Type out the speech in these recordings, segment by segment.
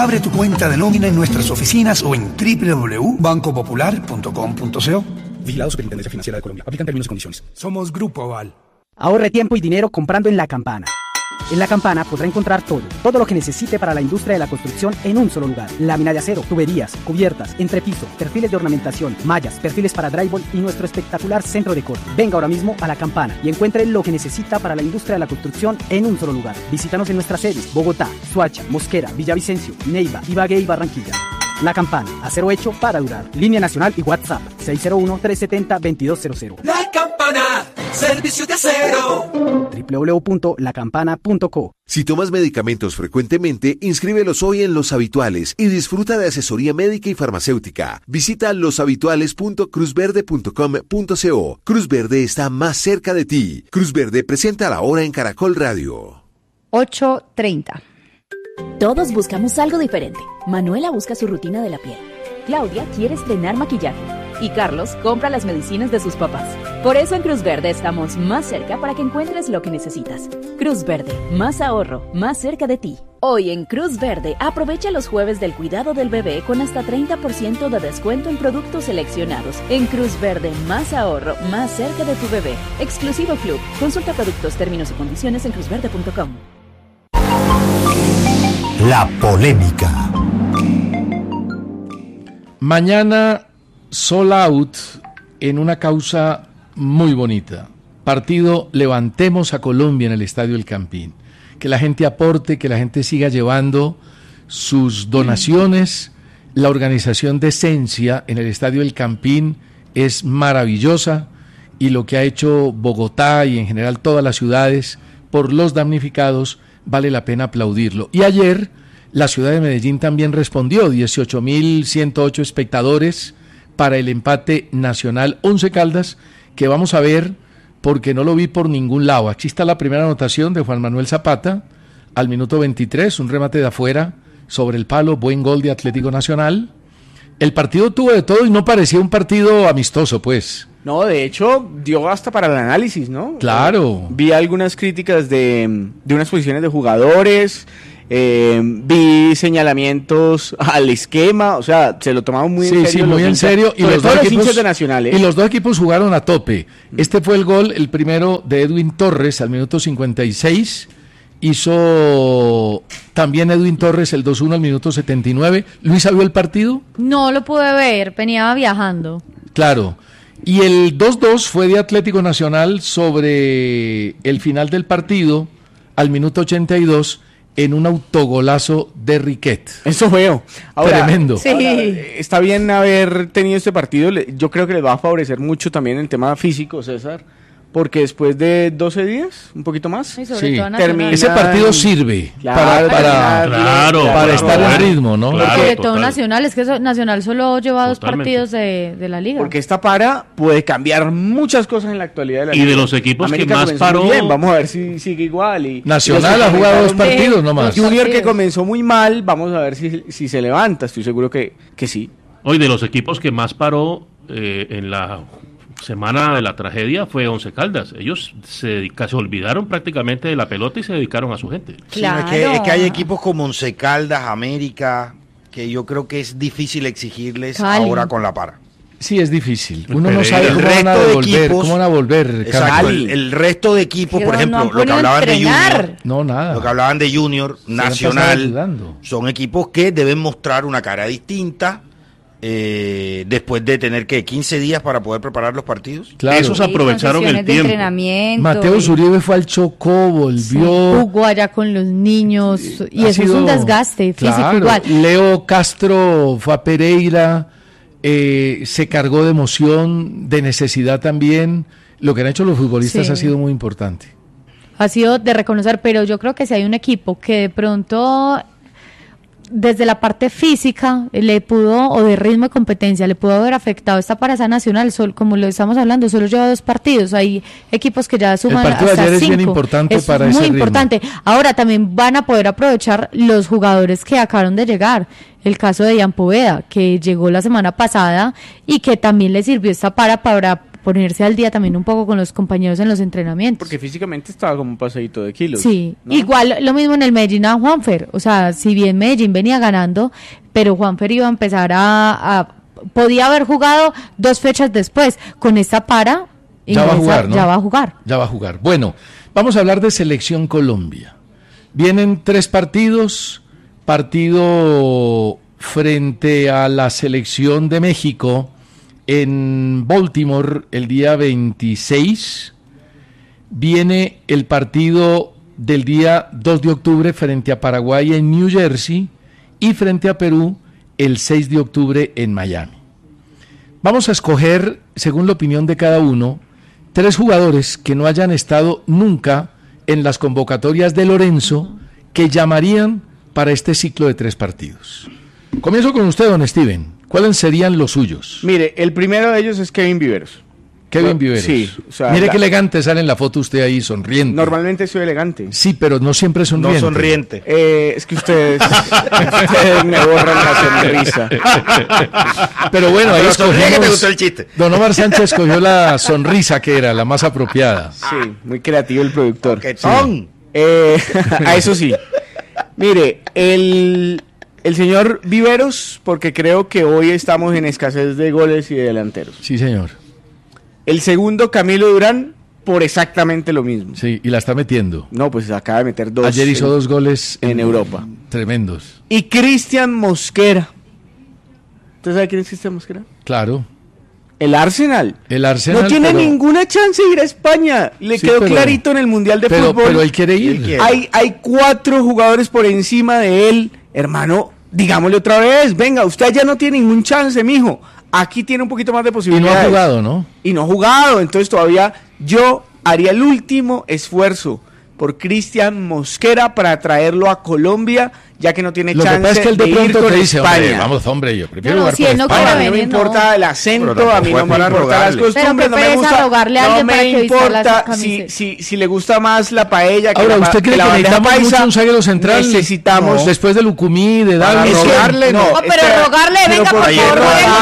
Abre tu cuenta de nómina en nuestras oficinas o en www.bancopopular.com.co. Vigilado Superintendencia Financiera de Colombia. Aplican términos y condiciones. Somos Grupo Aval. Ahorre tiempo y dinero comprando en La Campana. En La Campana podrá encontrar todo lo que necesite para la industria de la construcción en un solo lugar. Lámina de acero, tuberías, cubiertas, entrepiso, perfiles de ornamentación, mallas, perfiles para drywall y nuestro espectacular centro de corte. Venga ahora mismo a La Campana y encuentre lo que necesita para la industria de la construcción en un solo lugar. Visítanos en nuestras sedes: Bogotá, Soacha, Mosquera, Villavicencio, Neiva, Ibagué y Barranquilla. La Campana, acero hecho para durar. Línea nacional y WhatsApp 601-370-2200. La Campana, servicio de acero. www.lacampana.co. Si tomas medicamentos frecuentemente, inscríbelos hoy en Los Habituales y disfruta de asesoría médica y farmacéutica. Visita loshabituales.cruzverde.com.co. Cruz Verde está más cerca de ti. Cruz Verde presenta la hora en Caracol Radio. 8:30. Todos buscamos algo diferente. Manuela busca su rutina de la piel. Claudia quiere estrenar maquillaje. Y Carlos compra las medicinas de sus papás. Por eso en Cruz Verde estamos más cerca para que encuentres lo que necesitas. Cruz Verde, más ahorro, más cerca de ti. Hoy en Cruz Verde, aprovecha los jueves del cuidado del bebé con hasta 30% de descuento en productos seleccionados. En Cruz Verde, más ahorro, más cerca de tu bebé. Exclusivo Club. Consulta productos, términos y condiciones en cruzverde.com. La polémica. Mañana sold out en una causa muy bonita. Partido Levantemos a Colombia en el Estadio El Campín. Que la gente aporte, que la gente siga llevando sus donaciones. La organización de Esencia en el Estadio El Campín es maravillosa y lo que ha hecho Bogotá y en general todas las ciudades por los damnificados vale la pena aplaudirlo. Y ayer la ciudad de Medellín también respondió, 18.108 espectadores para el empate nacional Once Caldas, que vamos a ver porque no lo vi por ningún lado. Aquí está la primera anotación de Juan Manuel Zapata al minuto 23, un remate de afuera sobre el palo, buen gol de Atlético Nacional. El partido tuvo de todo y no parecía un partido amistoso, pues. No, de hecho, dio hasta para el análisis, ¿no? Claro. Vi algunas críticas de unas posiciones de jugadores, vi señalamientos al esquema, o sea, se lo tomaban muy en serio. Sí, muy en serio. Y los dos equipos de Nacional, y los dos equipos jugaron a tope. Este fue el gol, el primero de Edwin Torres al minuto 56. Hizo también Edwin Torres el 2-1 al minuto 79. ¿Luisa vio el partido? No lo pude ver, venía viajando. Claro. Y el 2-2 fue de Atlético Nacional sobre el final del partido, al minuto 82, en un autogolazo de Riquet. Eso veo. Ahora, tremendo. Sí. Ahora, está bien haber tenido este partido. Yo creo que les va a favorecer mucho también el tema físico, César, porque después de 12 días, un poquito más, Sí, termina. Ese partido sirve para estar en ritmo, ¿no? Porque de todo Nacional, es que Nacional solo lleva dos partidos de la liga. Porque esta para puede cambiar muchas cosas en la actualidad de la liga. Y de los equipos América que más comenzó paró... muy bien, vamos a ver si sigue igual. Nacional ha jugado 2 partidos nomás. Junior, que comenzó muy mal, vamos a ver si se levanta, estoy seguro que sí. Hoy de los equipos que más paró en la semana de la tragedia fue Once Caldas. Ellos se olvidaron prácticamente de la pelota y se dedicaron a su gente. Claro. Sí, es que hay equipos como Once Caldas, América, que yo creo que es difícil exigirles ahora con la para. Sí, es difícil. Uno no sabe cómo van a volver. Exacto, el resto de equipos, por ejemplo, lo que hablaban de Junior, nada. Lo que hablaban de Junior, Nacional, son equipos que deben mostrar una cara distinta. Después de tener 15 días para poder preparar los partidos. Claro. Esos aprovecharon el tiempo. Mateo Uribe fue al Chocó, volvió. Jugó allá con los niños y eso es un desgaste físico igual. Leo Castro fue a Pereira, se cargó de emoción, de necesidad también. Lo que han hecho los futbolistas ha sido muy importante. Ha sido de reconocer, pero yo creo que si hay un equipo que de pronto desde la parte física le pudo, o de ritmo y competencia, le pudo haber afectado esta paraza Nacional, como lo estamos hablando, solo lleva 2 partidos, hay equipos que ya suman hasta 5. El partido de ayer es bien importante para ese ritmo. Es muy importante. Ahora también van a poder aprovechar los jugadores que acabaron de llegar. El caso de Ian Poveda, que llegó la semana pasada y que también le sirvió esta para ponerse al día también un poco con los compañeros en los entrenamientos. Porque físicamente estaba como un pasadito de kilos. Sí, ¿no? igual lo mismo en el Medellín a Juanfer, o sea, si bien Medellín venía ganando, pero Juanfer iba a empezar podía haber jugado 2 fechas después, con esta para... Ya va a jugar, ¿no? Ya va a jugar. Ya va a jugar. Bueno, vamos a hablar de Selección Colombia. Vienen 3 partidos, partido frente a la Selección de México en Baltimore el día 26, viene el partido del día 2 de octubre frente a Paraguay en New Jersey y frente a Perú el 6 de octubre en Miami. Vamos a escoger, según la opinión de cada uno, 3 jugadores que no hayan estado nunca en las convocatorias de Lorenzo que llamarían para este ciclo de 3 partidos. Comienzo con usted, don Steven. ¿Cuáles serían los suyos? Mire, el primero de ellos es Kevin Viveros. Kevin Viveros. Sí. O sea, mire qué elegante sale en la foto usted ahí, sonriente. Normalmente soy elegante. Sí, pero no siempre sonriente. No sonriente. Es que ustedes me borran la sonrisa. Pero bueno, ahí escogimos... que te gustó el chiste. Don Omar Sánchez escogió la sonrisa que era la más apropiada. Sí, muy creativo el productor. ¡Qué ton! A eso sí. Mire, el señor Viveros, porque creo que hoy estamos en escasez de goles y de delanteros. Sí, señor. El segundo, Camilo Durán, por exactamente lo mismo. Sí, y la está metiendo. No, pues acaba de meter 2. Ayer hizo 2 goles en Europa. Tremendos. Y Cristian Mosquera. ¿Usted sabe quién es Cristian Mosquera? Claro. El Arsenal. El Arsenal. No tiene ninguna chance de ir a España. Le quedó clarito en el Mundial de Fútbol. Pero él quiere ir. Hay 4 jugadores por encima de él. Hermano, digámosle otra vez. Venga, usted ya no tiene ningún chance, mijo. Aquí tiene un poquito más de posibilidades. Y no ha jugado, ¿no? Y no ha jugado. Entonces todavía yo haría el último esfuerzo por Cristian Mosquera para traerlo a Colombia, ya que no tiene chance Lo que pasa es que él de pronto ir con te dice, España. hombre, yo prefiero No, jugar si por él no España. quiere A mí no me venir, importa el acento, a mí no me importan las costumbres, Pero no me prefieres gusta, rogarle a alguien no para me que vista la importa camiseta. si le gusta más la paella que Ahora, la, ¿usted cree que la bandeja necesitamos paisa. mucho un zaguero central? Necesitamos. No. Después de Lucumí, de Para David. rogarle, no. pero rogarle, venga, por favor,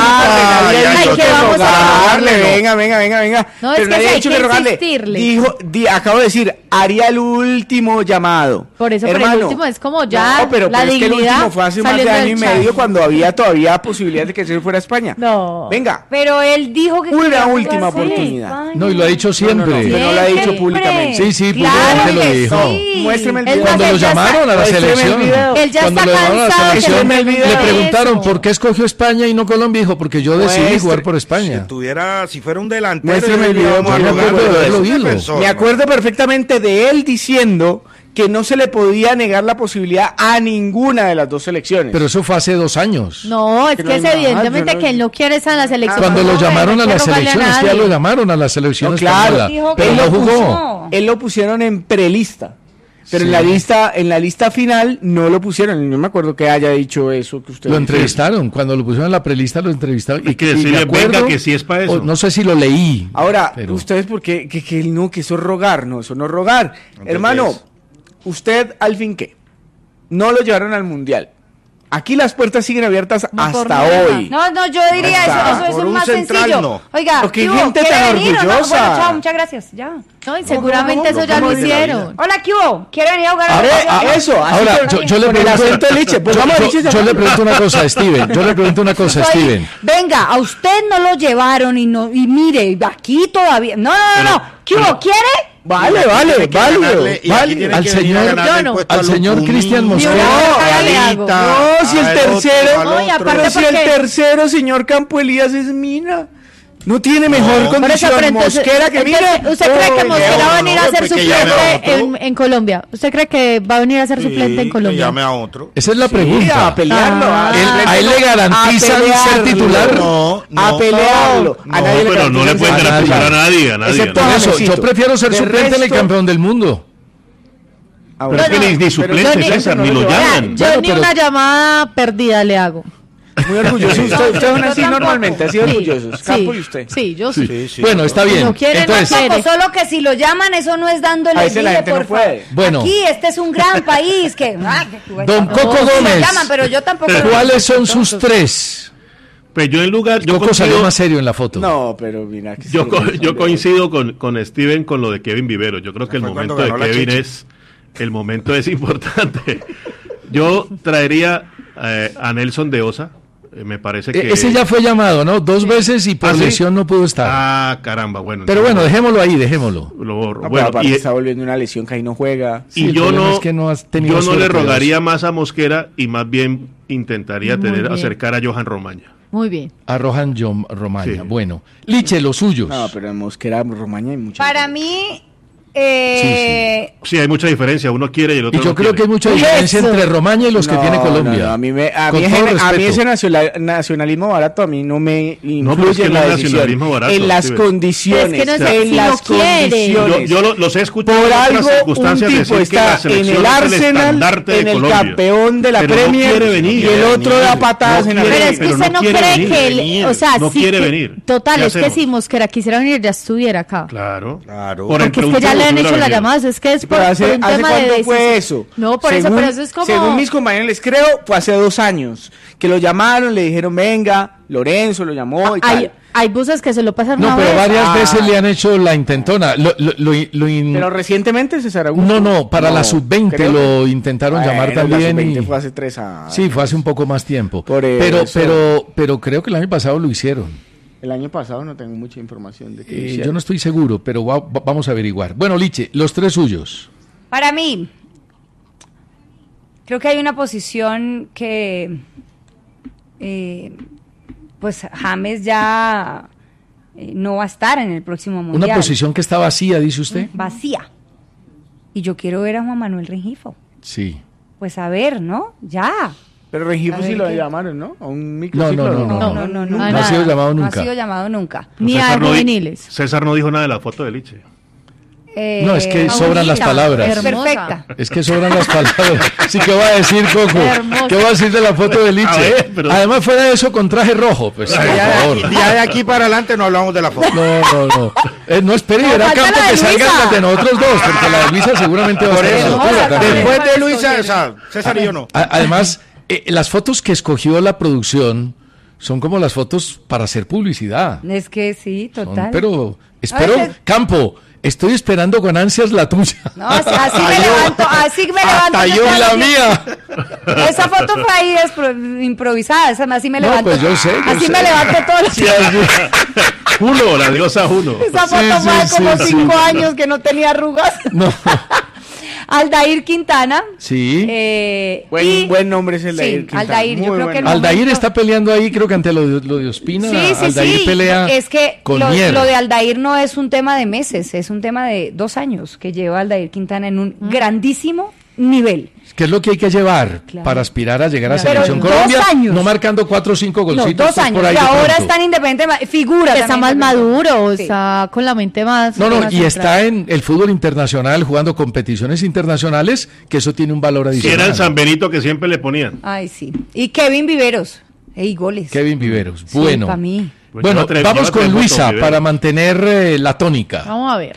Ay, que vamos a rogarle, venga. No, Pero es que nadie sí, ha hay dicho que que rogarle. insistirle. Acabo de decir, haría el último llamado. Por eso, pero el Hermano, último es como ya no, pero la es que el dignidad último fue hace más de saliendo año del y medio chat. cuando había todavía posibilidad de que se fuera a España. No. Venga. Pero él dijo que Una quería última jugar oportunidad. España. No, y lo ha dicho siempre. No lo ha dicho públicamente. Sí, Claro públicamente lo que dijo. sí. Muéstreme el Es video. más, Cuando él lo ya está- llamaron a la Muéstreme el selección. video. Él ya Cuando está lo llamaron a la cansado de que selección, le le pregunten preguntaron eso. por qué escogió España y no Colombia. Dijo, porque yo decidí jugar por España. Si fuera un delantero, Muéstrame el yo video, vamos a yo me rogarle, acuerdo de pero haberlo es un oído. defensor, Me ¿no? acuerdo perfectamente de él diciendo que no se le podía negar la posibilidad a ninguna de las 2 selecciones. Pero eso fue hace 2 años. No, es Que que no es hay más, evidentemente yo no- que él no quiere estar en la selección. Cuando lo No, llamaron no a hay la que rogarle selección, es que ya nadie. lo llamaron a la selección No, claro, española, Dijo pero que no lo jugó. puso. Él lo pusieron en prelista. Pero Sí. en la lista final no lo pusieron. No me acuerdo que haya dicho eso que usted Lo dice. entrevistaron, cuando lo pusieron en la prelista lo entrevistaron. Hay que y me decirle, acuerdo, venga, que sí es para eso. o no sé si lo leí. Ahora, pero- ustedes porque que él no, que eso es rogar, no, eso no es rogar. Hermano, usted al fin qué, no lo llevaron al mundial. Aquí las puertas siguen abiertas No por hasta nada. hoy. No, yo diría Hasta eso por es un más central, sencillo. no. Oiga, Porque hay ¿qué hubo? gente ¿Quiere tan venir o no? orgullosa. Bueno, chao, muchas gracias, ya. No, y seguramente eso ya lo ¿cómo es de la hicieron. Hola, ¿qué hubo? ¿Quiere venir a jugar? A ver, eso, así Ahora, con- yo le con el pregunto, acento de Liche, pues vamos a Liche, yo le pregunto una cosa a Steven. Yo le pregunto una cosa a Oye, Steven. Venga, a usted no lo llevaron y mire, aquí todavía. No. ¿Qué hubo? ¿Quiere? Vale, Tiene que ganarle, y aquí tiene Al que venir señor- a ganarle el yo no. puesto Al a señor Lucumí, Cristian Mosquera. No, le hago. No, si el al otro, tercero, al No, y otro. aparte pero si el porque- tercero, señor Campo Elías, es Mina. No tiene mejor Por eso, condición pero entonces- Mosquera que entonces, mire. ¿usted cree que Mosquera va a venir a ser pues que llame a suplente otro. en Colombia? ¿Usted cree que va a venir a ser suplente en Que Colombia? llame a otro. Esa es la Sí, pregunta. a pelearlo. Ah. A él le garantizan ser titular. No, A no. pelearlo. A No, nadie pero no le pueden garantizar a nadie, Excepto Por a eso, Janesito. yo prefiero ser De suplente en el resto- campeón del mundo. Pero es que ni suplente, pero César, no ni lo lo llaman. Yo Bueno, ni pero- una llamada perdida le hago. Muy orgulloso. Ustedes son yo así tampoco. normalmente, así Sí, orgullosos. Campo sí, y usted. Sí, yo sí. Sí, sí. Bueno, está bien. No quiere, no Entonces, quiere. Solo que si lo llaman, eso no es dándole A veces la gente no por favor. puede. Bueno. Aquí, este es un gran país. Que, Don Coco Sí lo Gómez, llaman, pero yo tampoco. ¿cuáles son sus 3 Pues yo en lugar... Coco salió más serio en la foto. No, pero mira... Que yo coincido con Steven con lo de Kevin Viveros. Yo creo que el momento de Kevin es importante. Yo traería a Nelson de Osa. Me parece que... Ese ya fue llamado, ¿no? 2 veces y por lesión no pudo estar. Ah, caramba, bueno. Pero bueno, dejémoslo ahí, dejémolo. Lo borro. Bueno, y está volviendo una lesión que ahí no juega. Y sí, yo no le suerte, rogaría más a Mosquera y más bien intentaría acercar a Johan Romaña. Muy bien. A Rohan Romaña. Sí. Bueno, Liche, los suyos. No, pero en Mosquera, Romaña hay mucha Para mí... Sí, hay mucha diferencia, uno quiere y el otro no quiere. Y yo creo que hay mucha diferencia entre Romaña y los que tiene Colombia. No, a mí ese nacionalismo barato a mí no me influye en la decisión, barato, en las condiciones, Yo los he escuchado por algo un tipo está en el Arsenal, en el campeón de la Premier y el otro da patadas en la Pero es que usted no cree que o sea, no quiere venir. Total, es que si Mosquera quisiera venir ya estuviera acá. Claro. Porque es que ya le han hecho las llamadas, es que es por un tema de ¿cuándo fue eso? No, por eso, pero eso es como... Según mis compañeros, les creo, fue hace 2 años, que lo llamaron, le dijeron, venga, Lorenzo lo llamó y tal. Hay buses que se lo pasan una vez. No, pero varias veces le han hecho hecho la intentona. Pero recientemente César Augusto. No, para la sub-20 lo intentaron llamar también. La sub-20 fue hace 3 años. Sí, fue hace un poco más tiempo. Pero creo que el año pasado lo hicieron. El año pasado no tengo mucha información de que yo no estoy seguro, pero vamos a averiguar. Bueno, Liche, los 3 suyos. Para mí, creo que hay una posición que, pues James ya no va a estar en el próximo mundial. Una posición que está vacía, dice usted. Vacía. Y yo quiero ver a Juan Manuel Rengifo. Sí. Pues a ver, ¿no? Ya. Pero Rengifo sí lo llamaron, ¿no? A un microciclo. No. No ha sido llamado nunca. No ha sido llamado nunca. Ni a juveniles. César no dijo nada de la foto de Liche. No, es que sobran las palabras. Perfecta. Es que sobran las palabras. Sí, ¿qué va a decir, Coco? Hermosa. ¿Qué va a decir de la foto de Liche? Además, fuera de eso, con traje rojo. Pues, por favor. Ya de aquí para adelante no hablamos de la foto. No. No espere, verá Campo que salgan las de nosotros dos, porque la de Luisa seguramente va a ser. Después de Luisa, o sea, César y yo no. Además, las fotos que escogió la producción son como las fotos para hacer publicidad. Es que sí, total. Pero espero, Campo, estoy esperando con ansias la tuya. No, así me levanto. Hasta yo la mía. Esa foto fue ahí improvisada, así me levanto. Pues yo sé. Así me levanto todos los días. Juno, la diosa Juno. Esa foto fue hace como 5 años que no tenía arrugas. No. Aldair Quintana. Sí. Buen nombre es Aldair Quintana. Aldair, yo creo que Aldair está peleando ahí, creo que ante lo de Ospina. Sí. Aldair pelea es que con lo Mier. de Aldair no es un tema de meses, es un tema de 2 años que lleva Aldair Quintana en un grandísimo nivel. ¿Qué es lo que hay que llevar para aspirar a llegar a Selección Colombia? 2 años. No marcando 4 o 5 golcitos. No, 2 años. Por ahí y ahora está en Independiente, figura. Está más maduro, está con la mente más. Y está en el fútbol internacional, jugando competiciones internacionales, que eso tiene un valor adicional. Si era el San Benito que siempre le ponían. Ay, sí. Y Kevin Viveros. Goles. Kevin Viveros. Sí, bueno. Para mí. Bueno, vamos con Luisa para mantener la tónica. Vamos a ver.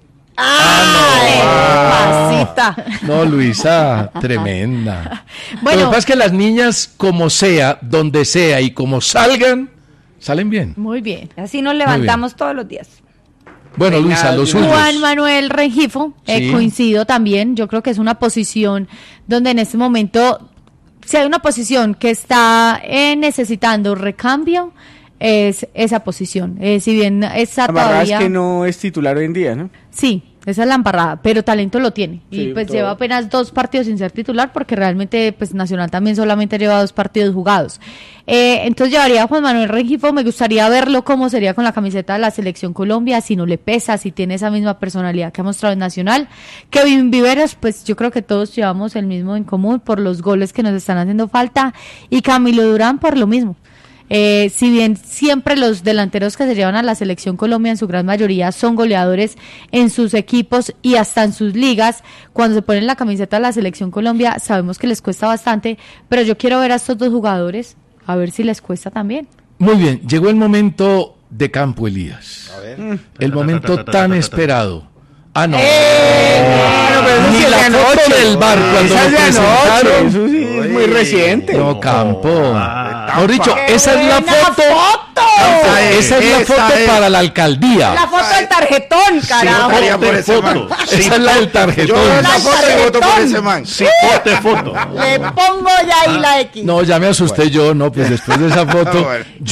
No, Luisa, tremenda. Bueno, lo que pasa es que las niñas, como sea, donde sea y como salgan, salen bien. Muy bien. Así nos levantamos todos los días. Bueno, Luisa, los suyos. Juan Manuel Rengifo, Sí. coincido también. Yo creo que es una posición donde en este momento, si hay una posición que está necesitando recambio, es esa posición. Si bien está todavía... es que no es titular hoy en día, ¿no? Sí, esa es la embarrada, pero talento lo tiene. Sí, y pues todo. lleva apenas 2 partidos sin ser titular, porque realmente pues Nacional también solamente lleva 2 partidos jugados. Entonces llevaría a Juan Manuel Rengifo. Me gustaría verlo cómo sería con la camiseta de la Selección Colombia, si no le pesa, si tiene esa misma personalidad que ha mostrado en Nacional. Kevin Viveros, pues yo creo que todos llevamos el mismo en común por los goles que nos están haciendo falta, y Camilo Durán por lo mismo. Si bien siempre los delanteros que se llevan a la Selección Colombia en su gran mayoría son goleadores en sus equipos y hasta en sus ligas, cuando se ponen la camiseta de la Selección Colombia sabemos que les cuesta bastante, pero yo quiero ver a estos 2 jugadores a ver si les cuesta también. Muy bien, llegó el momento de Campo Elías. A ver. El momento tan esperado. No. Pero Ni la foto del bar cuando Esa lo es de anoche, presentaron. eso sí es muy reciente. No, Campo. Mejor dicho, esa es la foto. Esa es la foto para la alcaldía. La foto del tarjetón, carajo. Esa es la del tarjetón. Yo la foto y voto por ese man. Sí, foto. Le pongo ya ahí la X. No, ya me asusté yo, no, pues después de esa foto.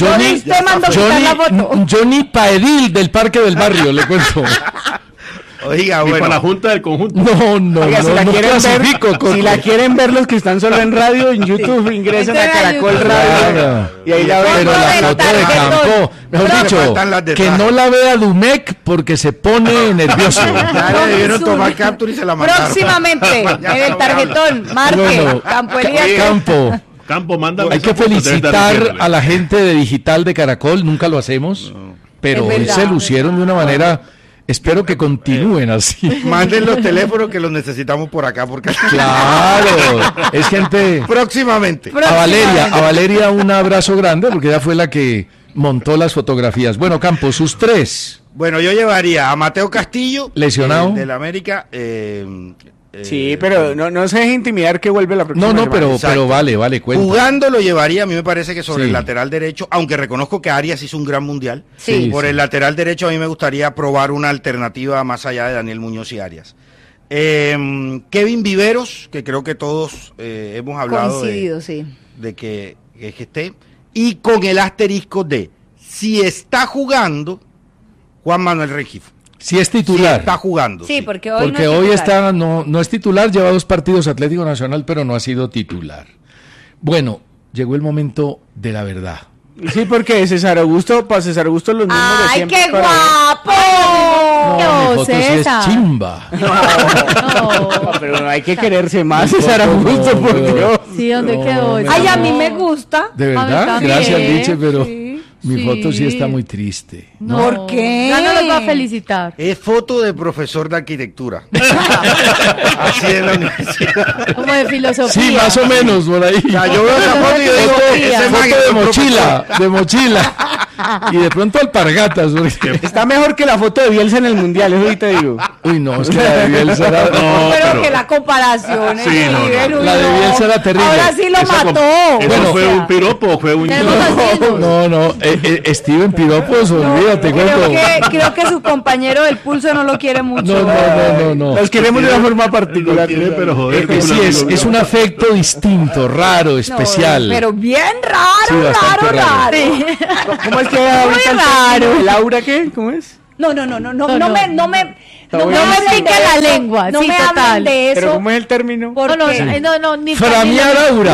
Bueno. Johnny Paedil del Parque del Barrio, le cuento. Oiga, Y bueno. para la Junta del Conjunto. No, Oiga, si la quieren ver los que están solo en radio, en YouTube, ingresan a Caracol Radio. Claro. Y ahí la ven. Pero la foto de Campo, mejor dicho, que no la vea Dumec porque se pone nervioso. Ya le debieron tomar captura y se la mandaron. Próximamente, en el tarjetón, marque, Bueno, Campo Elías. Campo, manda. Hay que felicitar a la gente de Digital de Caracol, nunca lo hacemos, pero Es hoy verdad, se lucieron de una manera, espero que continúen así. Manden los teléfonos que los necesitamos por acá, porque Claro, es gente... próximamente. A Valeria un abrazo grande, porque ella fue la que montó las fotografías. Bueno, Campos, sus tres. Bueno, yo llevaría a Mateo Castillo, Lesionado. del América. Sí, pero no se deje intimidar que vuelve la próxima semana. pero vale, cuenta. Jugando lo llevaría, a mí me parece que sobre Sí. el lateral derecho, aunque reconozco que Arias hizo un gran mundial. Sí. Por el lateral derecho a mí me gustaría probar una alternativa más allá de Daniel Muñoz y Arias. Kevin Viveros, que creo que todos hemos hablado Coincidido, sí. de que esté, y con el asterisco de si está jugando Juan Manuel Rengifo. Si es titular. Si está jugando. Sí, porque hoy Porque no es hoy titular. no es titular, lleva 2 partidos Atlético Nacional, pero no ha sido titular. Bueno, llegó el momento de la verdad. Sí, porque César Augusto los mismos de ¡Ay, siempre. qué para ver. guapo! No, mi foto sí es César. chimba. No, pero no hay que quererse más, César Augusto, por Dios. Sí, ¿dónde No, quedó? me- Ay, a mí me gusta. ¿De A mí verdad? también. Gracias, Liche, pero Sí, mi sí. foto sí está muy triste. No. ¿Por qué? Ya no los va a felicitar. Es foto de profesor de arquitectura. Así es la universidad. Como de filosofía. Sí, más o menos, por ahí. O sea, yo veo esa foto y yo digo, ese man es Foto un de mochila. Y de pronto alpargatas. porque- Está mejor que la foto de Bielsa en el Mundial, eso ahorita digo. Uy, no, es que la de Bielsa era... pero que la comparación Sí, no. La de Bielsa era terrible. Ahora sí lo Esa mató. ¿Eso Bueno, fue un piropo o fue un... Tenemos haciendo. No, Steven Piropos, olvídate, Creo que su compañero del pulso no lo quiere mucho. No. Los queremos de una forma particular. Lo quiere, pero joder, como Sí, un amigo es mío. un afecto distinto, raro, especial. Pero bien Sí, raro, bastante raro. ¿Cómo es que ahorita el raro. término? ¿Laura qué? ¿Cómo es? No me pique la lengua, no sí, me total. hablen de ¿Pero eso. cómo es el término? Porque Ni Framear Aura.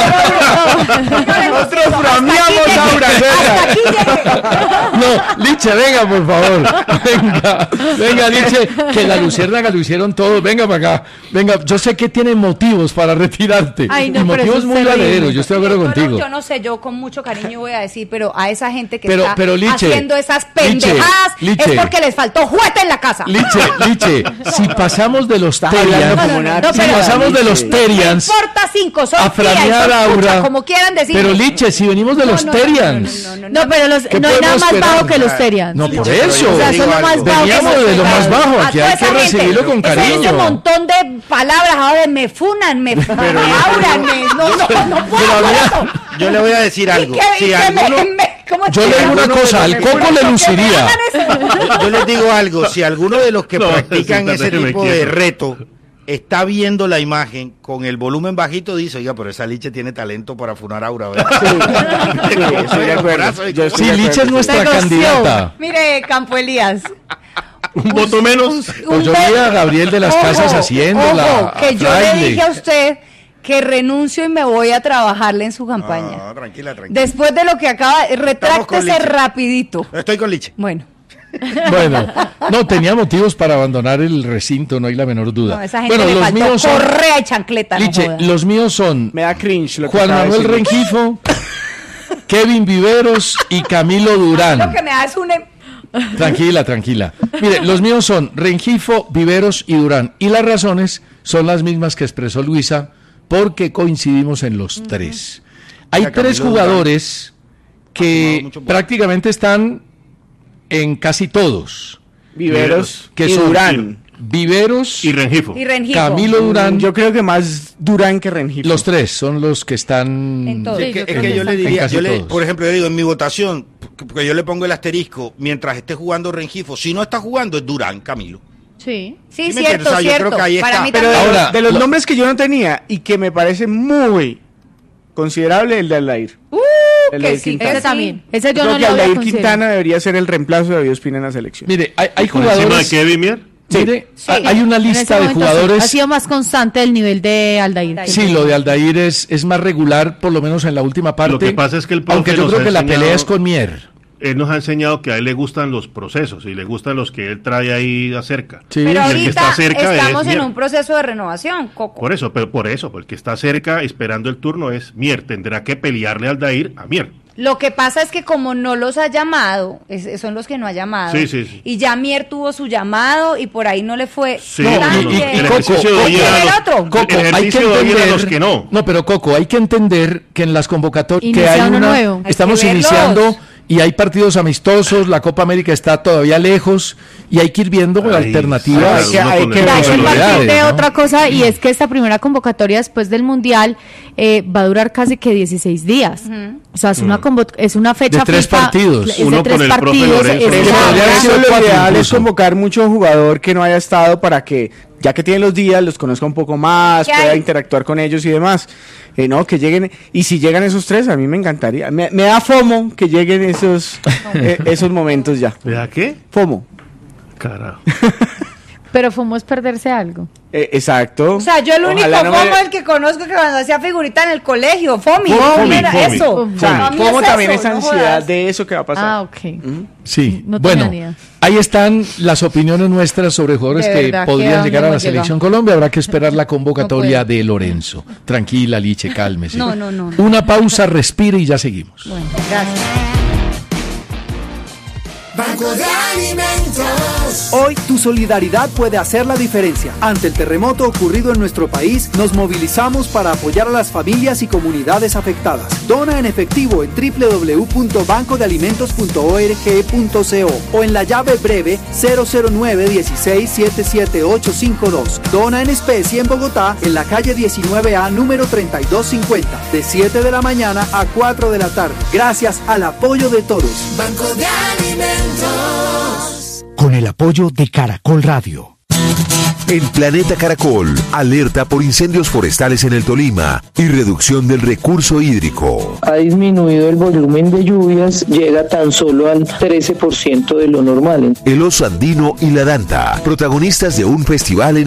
Nosotros frameamos Aura, hasta aquí llegué. No, Liche, venga, por favor. Venga, Liche, que la luciérnaga lo hicieron todos. Venga para acá. Venga, yo sé que tienen motivos para retirarte. Ay, no, y pero motivos eso muy es terrible. valederos. Yo estoy de acuerdo contigo. Yo no sé, yo con mucho cariño voy a decir, pero a esa gente que Pero, está Liche, haciendo esas pendejadas Liche. es porque les faltó juguete en la casa. Liche, si pasamos de los hablando Terians, como una no, si pero- pasamos de los No Terians importa 5, son a tía y framear son Aura, pucha, como quieran decir. pero Liche, si venimos de los Terians, No, pero ¿Qué no hay nada podemos más esperar? bajo que los Terians. no por pero eso, yo O sea, digo son lo más algo. bajo que veníamos hemos de lo más llegado. bajo, A aquí toda hay que esa gente, recibirlo con ese cariño. montón de palabras ahora me funan, me auran, no puedo con eso. Yo le voy a decir algo. Y Si que alguno, ¿cómo Yo es le que digo una alguno cosa, de al los Coco que le me luciría. hagan eso? yo les digo algo. Si alguno de los que No, practican siéntate, ese me tipo de quieto. reto está viendo la imagen con el volumen bajito, dice, oiga, pero esa Liche tiene talento para funar Aura, ¿verdad? Sí, estoy de acuerdo. Yo estoy Si de Liche es acuerdo. nuestra Negoció. candidata. Mire, Campo Elías. Un voto menos. Pues yo vi a Gabriel de las Casas haciéndola. Ojo, que a yo le Fraile. dije a usted que renuncio y me voy a trabajarle en su campaña. No, tranquila, tranquila. Después de lo que acaba, retráctese Liche. rapidito. Estoy con Liche. Bueno, Bueno, no, tenía motivos para abandonar el recinto, no hay la menor duda. no, esa gente Bueno, le los faltó míos son, correa y chancleta. no Liche, joda. los míos son Me da cringe lo que Juan acaba de Manuel decir. Rengifo, Kevin Viveros y Camilo Lo Durán. que me da es un... Tranquila. Mire, los míos son Rengifo, Viveros y Durán. Y las razones son las mismas que expresó Luisa, porque coincidimos en los tres. Hay Ya, Camilo tres Durán jugadores ha que sumado mucho punto. prácticamente están en casi todos. Viveros Que y son Durán. Viveros y Rengifo. Camilo Durán. Yo creo que más Durán que Rengifo. Los tres son los que están en todo. Es que yo le diría, por ejemplo, yo digo en mi votación, porque yo le pongo el asterisco, mientras esté jugando Rengifo, si no está jugando es Durán, Camilo. Sí, cierto, o sea, yo creo que ahí para está. mí Pero también. ahora, de los nombres que yo no tenía y que me parece muy considerable, el de Aldair. El de Quintana. ese también. Ese yo Creo no que lo voy a Aldair considerar. Quintana debería ser el reemplazo de David Ospina en la selección. Mire, hay ¿Por jugadores. encima de Kevin Mier? Mire, Sí, hay una en lista ese de momento jugadores. Ha sido más constante el nivel de Aldair. Sí, lo de Aldair es más regular, por lo menos en la última parte. Lo que pasa es que el profe aunque yo nos creo ha que la enseñado- pelea es con Mier. Él nos ha enseñado que a él le gustan los procesos y le gustan los que él trae ahí acerca. Sí. Pero Y el que ahorita está cerca estamos es en Mier. un proceso de renovación, Coco. Por eso, el que está cerca esperando el turno es Mier. Tendrá que pelearle al Aldair a Mier. Lo que pasa es que como no los ha llamado, son los que no ha llamado. Sí. Y ya Mier tuvo su llamado y por ahí no le fue Sí, tan bien. el ejercicio de hoy era ¿El los- otro? Coco, el hay que ejercicio de hoy era entender, los que no. No, pero Coco, hay que entender que en las convocatorias que Inicia hay uno una, nuevo. Hay estamos que verlos. iniciando y hay partidos amistosos, la Copa América está todavía lejos y hay que ir viendo Ahí, alternativas. claro, hay uno que con el Hay que profe partir posibilidades, de ¿no? otra cosa y es que esta primera convocatoria después del Mundial va a durar casi que 16 días. O sea, es una fecha De 3 FIFA, partidos. es de Uno 3 con el profe partidos, Lorenzo. es Eso ya- podría haber sido Lo 4 ideal es incluso. convocar mucho jugador que no haya estado para que, ya que tienen los días, los conozca un poco más, ¿Qué pueda hay? interactuar con ellos y demás. No, que lleguen, y si llegan esos 3, a mí me encantaría. Me da FOMO que lleguen esos momentos ya. ¿Vea qué? FOMO. Carajo. pero fuimos perderse algo. Exacto. O sea, yo el único Ojalá no me- FOMO el que conozco que cuando hacía figurita en el colegio, FOMI, Fomi, era Fomi. eso. O sea, Para mí FOMO es también eso, es no ansiedad jodas. de eso que va a pasar. Ah, ok. Sí, No tenía bueno, ni idea. ahí están las opiniones nuestras sobre jugadores De que verdad, podrían ¿que a llegar a dónde la hemos llegado? selección Colombia. Habrá que esperar la convocatoria No puedo. de Lorenzo. Tranquila, Liche, cálmese. No. Una pausa, respire y ya seguimos. Bueno, gracias. Banco de Alimentos. Hoy tu solidaridad puede hacer la diferencia. Ante el terremoto ocurrido en nuestro país, nos movilizamos para apoyar a las familias y comunidades afectadas. Dona en efectivo en www.bancodealimentos.org.co o en la llave breve 009-16-77852. Dona en especie en Bogotá, en la calle 19A, número 3250, de 7 de la mañana a 4 de la tarde. Gracias al apoyo de todos. Banco de Alimentos. Con el apoyo de Caracol Radio. En Planeta Caracol, alerta por incendios forestales en el Tolima y reducción del recurso hídrico. Ha disminuido el volumen de lluvias, llega tan solo al 13% de lo normal. El oso andino y la danta, protagonistas de un festival en